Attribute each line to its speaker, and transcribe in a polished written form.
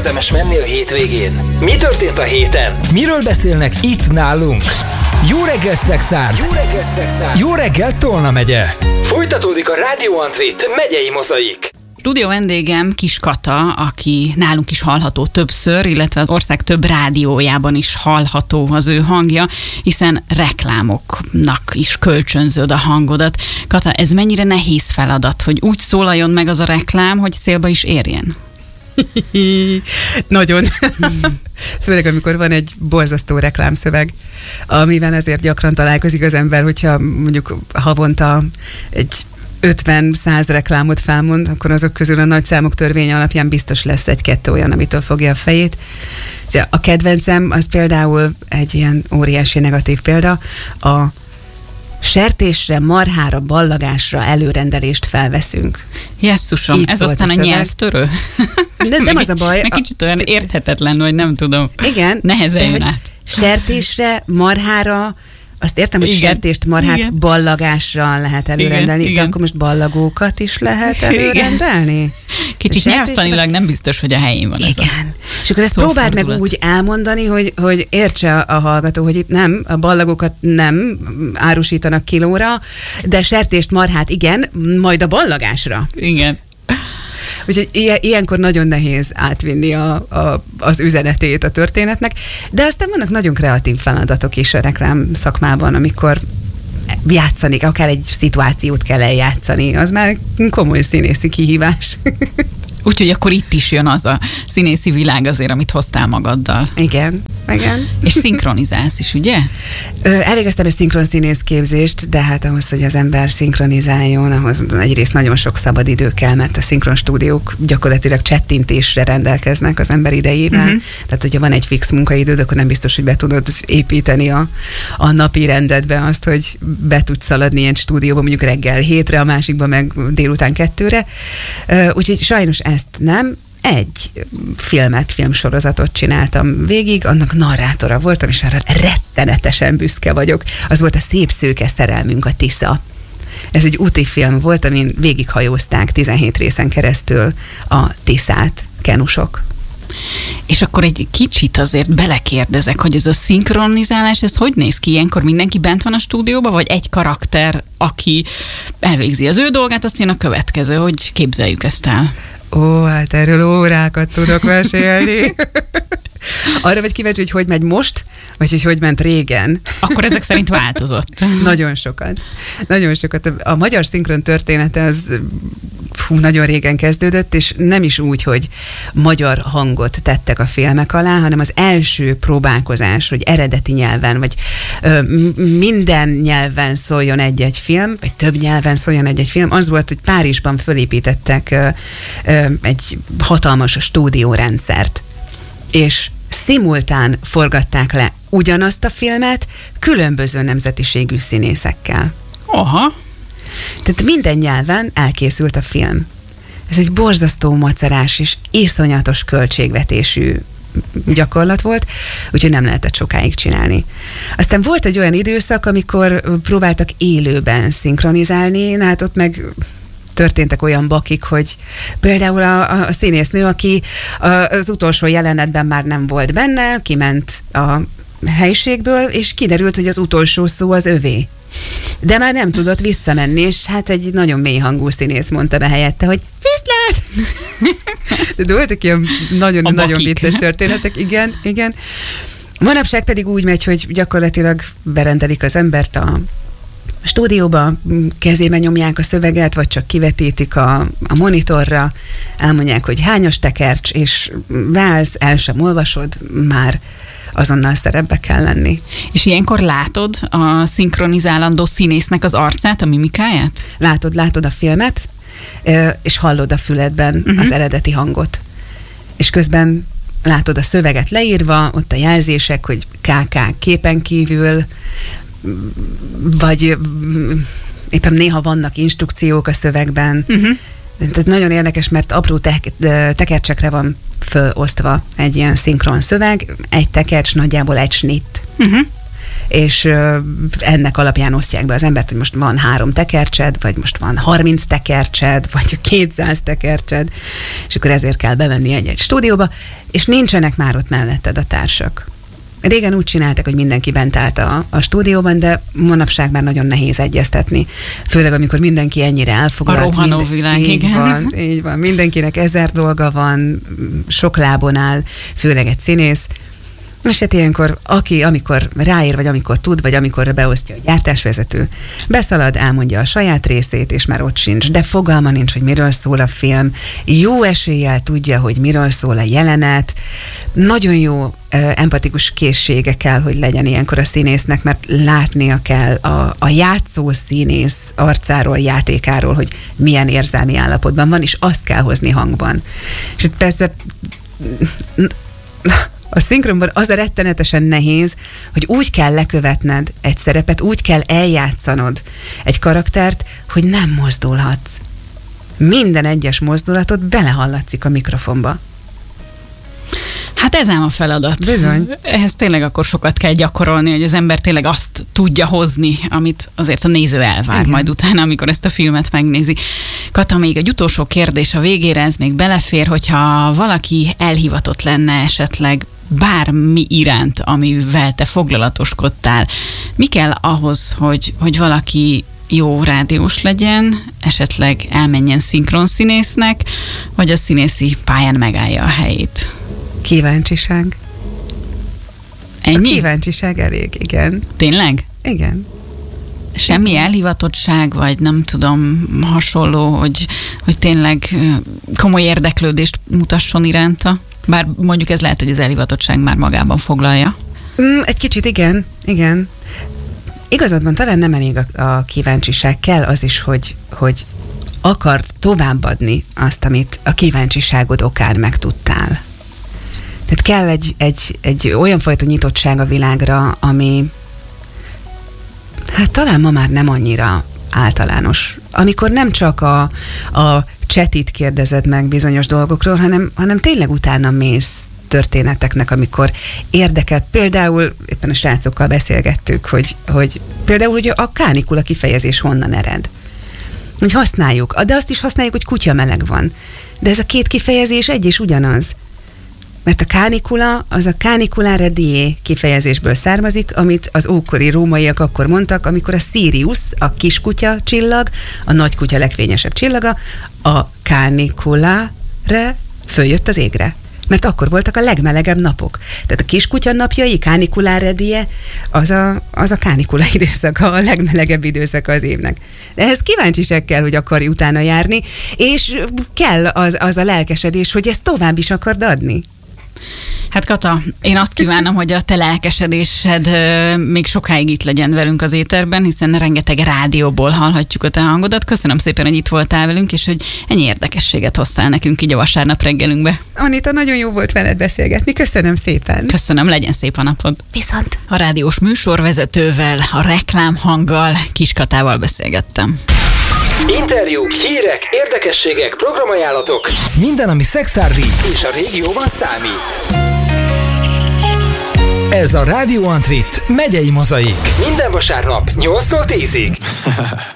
Speaker 1: érdemes menni a hétvégén? Mi történt a héten? Miről beszélnek itt nálunk? Jó reggelt, Szexárd! Jó reggelt, Szexárd! Jó reggelt, Tolna megye! Folytatódik a Rádió Antrit megyei mozaik.
Speaker 2: Stúdió vendégem Kis Kata, aki nálunk is hallható többször, illetve az ország több rádiójában is hallható az ő hangja, hiszen reklámoknak is kölcsönzöd a hangodat. Kata, ez mennyire nehéz feladat, hogy úgy szólaljon meg az a reklám, hogy célba is érjen?
Speaker 3: Nagyon. Főleg, amikor van egy borzasztó reklámszöveg, amivel azért gyakran találkozik az ember, hogyha mondjuk havonta egy 50-100 reklámot felmond, akkor azok közül a nagy számok törvénye alapján biztos lesz egy-kettő olyan, amitől fogja a fejét. A kedvencem az például egy ilyen óriási negatív példa, a sertésre, marhára, ballagásra előrendelést felveszünk.
Speaker 2: Jesszusom, ez aztán a nyelvtörő?
Speaker 3: De nem az a baj.
Speaker 2: Meg kicsit olyan érthetetlen, hogy nem tudom.
Speaker 3: Igen.
Speaker 2: Nehezen jön át.
Speaker 3: Sertésre, marhára, azt értem, hogy sertést, marhát ballagásra lehet előrendelni, de akkor most ballagókat is lehet előrendelni?
Speaker 2: Kicsit nyelvtanilag nem biztos, hogy a helyén van ez.
Speaker 3: Igen. És akkor ezt próbáld meg úgy elmondani, hogy értse a hallgató, hogy itt nem, a ballagókat nem árusítanak kilóra, de sertést, marhát igen, majd a ballagásra.
Speaker 2: Igen.
Speaker 3: Úgyhogy ilyenkor nagyon nehéz átvinni az üzenetét a történetnek, de aztán vannak nagyon kreatív feladatok is a reklám szakmában, amikor játszani, akár egy szituációt kell eljátszani, az már komoly színészi kihívás.
Speaker 2: Úgyhogy akkor itt is jön az a színészi világ azért, amit hoztál magaddal.
Speaker 3: Igen, igen.
Speaker 2: És szinkronizálsz is, ugye?
Speaker 3: Elvégeztem egy szinkronszínész képzést, de hát ahhoz, hogy az ember szinkronizáljon, ahhoz egyrészt nagyon sok szabad idő kell, mert a szinkronstúdiók gyakorlatilag csettintésre rendelkeznek az ember idejében. Tehát, hogyha van egy fix munkaidőd, akkor nem biztos, hogy be tudod építeni a napi rendedbe azt, hogy be tudsz szaladni ilyen stúdióba, mondjuk reggel 7-re, a másikba meg délután 2-re. Úgyhogy sajnos ezt nem. Egy filmsorozatot csináltam végig, annak narrátora voltam, és arra rettenetesen büszke vagyok. Az volt a Szép szőke szerelmünk, a Tisza. Ez egy úti film volt, amin végighajózták 17 részen keresztül a Tiszát kenusok.
Speaker 2: És akkor egy kicsit azért belekérdezek, hogy ez a szinkronizálás, ez hogy néz ki? Ilyenkor mindenki bent van a stúdióban, vagy egy karakter, aki elvégzi az ő dolgát, azt jön a következő, hogy képzeljük ezt el?
Speaker 3: Ó, hát erről órákat tudok mesélni. Arra vagy kíváncsi, hogy megy most, vagy hogy ment régen.
Speaker 2: Akkor ezek szerint változott.
Speaker 3: Nagyon sokat. Nagyon sokat. A magyar szinkron története az nagyon régen kezdődött, és nem is úgy, hogy magyar hangot tettek a filmek alá, hanem az első próbálkozás, hogy eredeti nyelven, vagy minden nyelven szóljon egy-egy film, vagy több nyelven szóljon egy-egy film, az volt, hogy Párizsban fölépítettek egy hatalmas stúdiórendszert, és szimultán forgatták le ugyanazt a filmet különböző nemzetiségű színészekkel.
Speaker 2: Aha.
Speaker 3: Tehát minden nyelven elkészült a film. Ez egy borzasztó macerás és iszonyatos költségvetésű gyakorlat volt, úgyhogy nem lehetett sokáig csinálni. Aztán volt egy olyan időszak, amikor próbáltak élőben szinkronizálni, hát ott meg történtek olyan bakik, hogy például a színésznő, aki az utolsó jelenetben már nem volt benne, kiment a helyiségből, és kiderült, hogy az utolsó szó az övé. De már nem tudott visszamenni, és hát egy nagyon mély hangú színész mondta be helyette, hogy viszlát! De voltak ilyen nagyon vicces történetek, igen. Manapság pedig úgy megy, hogy gyakorlatilag berendelik az embert a stúdióba, kezébe nyomják a szöveget, vagy csak kivetítik a monitorra, elmondják, hogy hányas tekercs, és válsz, el sem olvasod, már azonnal szerepbe kell lenni.
Speaker 2: És ilyenkor látod a szinkronizálandó színésznek az arcát, a mimikáját?
Speaker 3: Látod a filmet, és hallod a füledben az eredeti hangot. És közben látod a szöveget leírva, ott a jelzések, hogy KK képen kívül, vagy éppen néha vannak instrukciók a szövegben. Tehát nagyon érdekes, mert apró tekercsekre van fölosztva egy ilyen szinkron szöveg, egy tekercs nagyjából egy snitt. és ennek alapján osztják be az embert, hogy most van 3 tekercsed, vagy most van 30 tekercsed, vagy 200 tekercsed, és akkor ezért kell bevenni egy stúdióba, és nincsenek már ott melletted a társak. Régen úgy csináltak, hogy mindenki bent állt a stúdióban, de manapság már nagyon nehéz egyeztetni. Főleg, amikor mindenki ennyire elfoglalt.
Speaker 2: A rohanó világ, igen.
Speaker 3: Így van. Mindenkinek 1000 dolga van, sok lábon áll, főleg egy színész. És hát ilyenkor, amikor ráér, vagy amikor tud, vagy amikor beosztja a gyártásvezető, beszalad, elmondja a saját részét, és már ott sincs. De fogalma nincs, hogy miről szól a film. Jó eséllyel tudja, hogy miről szól a jelenet. Nagyon jó empatikus készsége kell, hogy legyen ilyenkor a színésznek, mert látnia kell a játszó színész arcáról, játékáról, hogy milyen érzelmi állapotban van, és azt kell hozni hangban. És itt persze a szinkronban az a rettenetesen nehéz, hogy úgy kell lekövetned egy szerepet, úgy kell eljátszanod egy karaktert, hogy nem mozdulhatsz. Minden egyes mozdulatot belehallatszik a mikrofonba.
Speaker 2: Hát ez ám a feladat.
Speaker 3: Bizony.
Speaker 2: Ehhez tényleg akkor sokat kell gyakorolni, hogy az ember tényleg azt tudja hozni, amit azért a néző elvár. Igen. Majd utána, amikor ezt a filmet megnézi. Kata, még egy utolsó kérdés a végére, ez még belefér, hogyha valaki elhivatott lenne esetleg bármi iránt, amivel te foglalatoskodtál. Mi kell ahhoz, hogy valaki jó rádiós legyen, esetleg elmenjen szinkronszínésznek, vagy a színészi pályán megállja a helyét?
Speaker 3: Kíváncsiság.
Speaker 2: Ennyi?
Speaker 3: A kíváncsiság elég, igen.
Speaker 2: Tényleg?
Speaker 3: Igen.
Speaker 2: Semmi elhivatottság, vagy nem tudom, hasonló, hogy tényleg komoly érdeklődést mutasson iránta? Bár mondjuk ez lehet, hogy az elhivatottság már magában foglalja.
Speaker 3: Egy kicsit igen. Igazad van, talán nem elég a kíváncsiság, kell az is, hogy akard továbbadni azt, amit a kíváncsiságod okán megtudtál. Tehát kell egy olyan fajta nyitottság a világra, ami hát talán ma már nem annyira általános. Amikor nem csak a csetit kérdezed meg bizonyos dolgokról, hanem tényleg utána mész történeteknek, amikor érdekel. Például éppen a srácokkal beszélgettük, hogy például hogy a kánikula kifejezés honnan ered. Hogy használjuk, de azt is használjuk, hogy kutya meleg van. De ez a két kifejezés egy és ugyanaz. Mert a kánikula, az a caniculare die kifejezésből származik, amit az ókori rómaiak akkor mondtak, amikor a Sirius, a kiskutya csillag, a nagykutya legfényesebb csillaga, a caniculare följött az égre. Mert akkor voltak a legmelegebb napok. Tehát a kiskutya napjai, caniculare die, az a kánikula időszaka, a legmelegebb időszaka az évnek. De ehhez kíváncsiság kell, hogy akarj utána járni, és kell az a lelkesedés, hogy ezt tovább is akard adni.
Speaker 2: Hát Kata, én azt kívánom, hogy a te lelkesedésed még sokáig itt legyen velünk az éterben, hiszen rengeteg rádióból hallhatjuk a te hangodat. Köszönöm szépen, hogy itt voltál velünk, és hogy ennyi érdekességet hoztál nekünk így a vasárnap reggelünkbe.
Speaker 3: Anita, nagyon jó volt veled beszélgetni. Köszönöm szépen.
Speaker 2: Köszönöm, legyen szép a napod.
Speaker 3: Viszont.
Speaker 2: A rádiós műsorvezetővel, a reklámhanggal, Kis Katával beszélgettem.
Speaker 1: Interjúk, hírek, érdekességek, programajánlatok. Minden, ami szexárdi és a régióban számít. Ez a Radio Antrit megyei mozaik. Minden vasárnap 8-tól 10-ig.